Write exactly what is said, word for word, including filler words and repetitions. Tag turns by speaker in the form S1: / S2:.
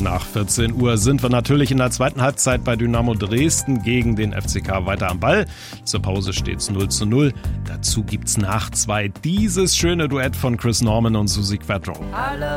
S1: nach vierzehn Uhr sind wir natürlich in der zweiten Halbzeit bei Dynamo Dresden gegen den F C K weiter am Ball. Zur Pause steht's null zu null. Dazu gibt's nach zwei dieses schöne Duett von Chris Norman und Susi Quatro.
S2: Alle